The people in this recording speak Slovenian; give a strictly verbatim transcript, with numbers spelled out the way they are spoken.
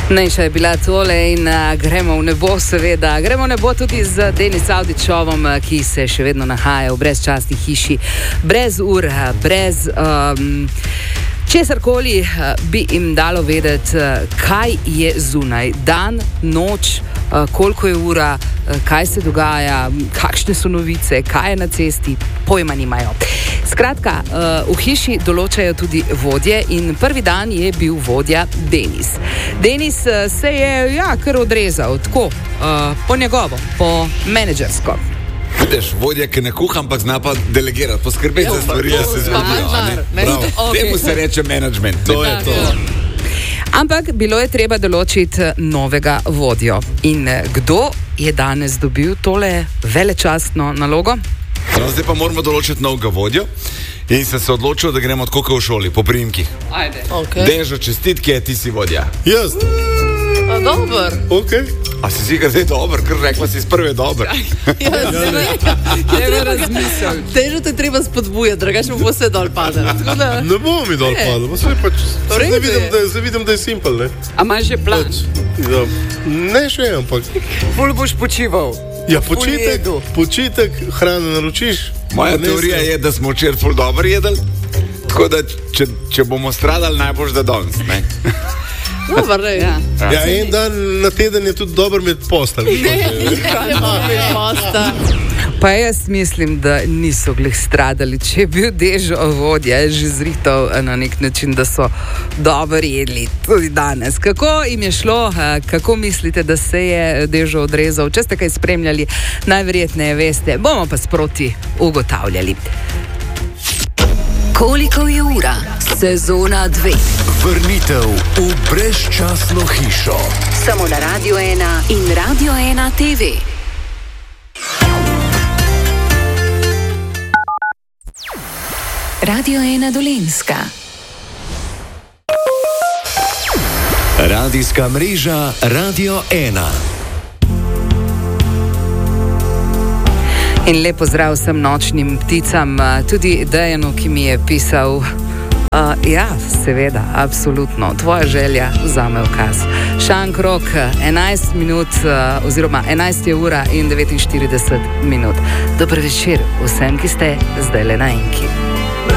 Najša je bila tole in uh, gremo v nebo, seveda. Gremo v nebo tudi z Denis Avdićovom, ki se še vedno nahaja v brezčasni hiši, brez ur, brez um, česarkoli uh, bi jim dalo vedeti, uh, kaj je zunaj. Dan, noč, uh, koliko je ura, uh, kaj se dogaja, kakšne so novice, kaj je na cesti, pojma nimajo. Skratka, v hiši določajo tudi vodje in prvi dan je bil vodja Denis. Denis se je ja, kar odrezal, tako, po njegovo, po menedžersko. Vidiš, vodja, ki ne kuha, ampak zna pa delegirati, poskrbeti za stvari, da se zgodijo. Temu se reče management. To je to. Ampak bilo je treba določiti novega vodjo. In kdo je danes dobil tole velečastno nalogo? No, zdaj pa moramo določiti novega vodjo in sem se odločil, da gremo tako kot v šoli, po priimkih. Ajde. Okay. Dežo, čestitke, ti si vodja. Jaz. A, dober. Okay. A si si kar zdaj dober, ker rekla si iz prve dober. Ja, treba razmisliti. Dežo te treba spodbujati, drugače bo vse dol padel. Da... Ne bo mi dol padel, pa se pač, zdaj vidim, da, vidim, da je simpel, ne? A imaš že plan? Ja, ne še, ampak... Ful boš počival. Ja, počitek, počitek, hrano naročiš. Moja teorija je, da smo včeraj ful dobro jedli, tako da če, če bomo stradali, najboljš da danes, ne? Dobar, ne, ja. Ja, en dan na teden je tudi dober med postelj. Ne, ne, ne, posta. Pa jaz mislim, da niso glih stradali, če je bil Dežo vodja, je že zrihtal na nek način, da so dobro jedli tudi danes. Kako jim je šlo, kako mislite, da se je Dežo odrezal? Če ste kaj spremljali, najverjetneje veste, bomo pa sproti ugotavljali. Koliko je ura? Sezona dve. Vrnitev v brezčasno hišo. Samo na Radio ena in Radio ena T V. Radio ena Dolenjska. Radijska mreža Radio ena. In lepo zdrav vsem nočnim pticam, tudi Dejanu, ki mi je pisal. Uh, ja, seveda, absolutno. Tvoja želja vzame ukaz. Šank Rok, enajst minut, uh, oziroma enajst je ura in devetinštirideset minut. Dober večer vsem, ki ste zdaj le na enki.